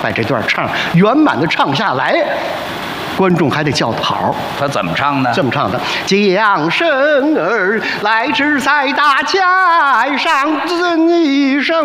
把这段唱圆满的唱下来，观众还得叫得好。 他怎么唱呢？ 这么唱的：将生儿来至在大街上，尊一声。